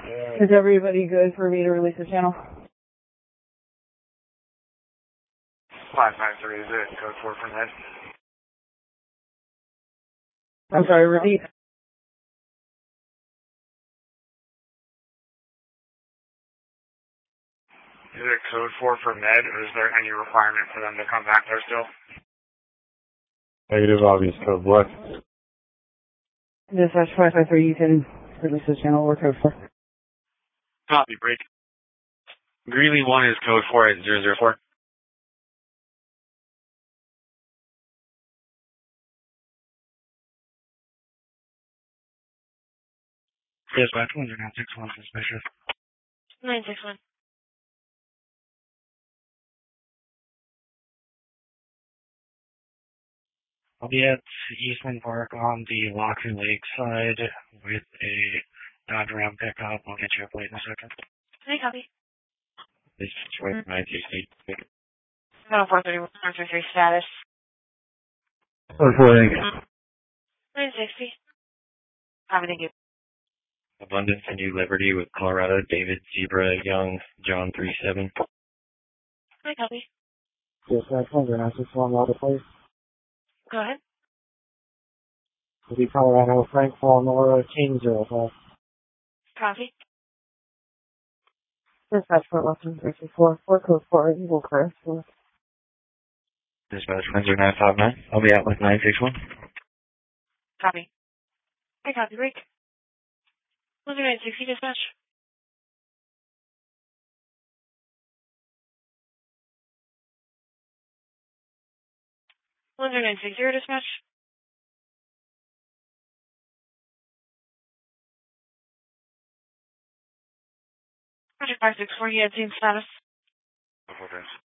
Is everybody good for me to release the channel? 553 is it? Code 4 from Ned. I'm sorry, repeat. Is it code 4 for Ned, or is there any requirement for them to come back there still? Negative, obvious code what? Dispatch 553, you can release the channel or code 4. Copy, break. Greeley 1 is code 4 at 004. Dispatch 10961 suspicious. 961. I'll be at Eastland Park on the Locksley Lake side with a Dodge Ram pickup. I'll get you up late in a second. Hey, copy. This is where 968. 431, 133 status. Code 4, thank you. 960. Copy, thank you. Abundance and New Liberty with Colorado, David Zebra Young, John 37. Hi, copy. Dispatch 10961, Water, please. Go ahead. Will be Colorado, Frank Fall, Nora, King 05. Copy. Dispatch 11334, 4 code 4, Eagle Crest. Dispatch 10959. I'll be out with 961. Copy. Hi, copy, break. 10960 dispatch. Wonder 960 dispatch. Project 564, you had seen status. Before this.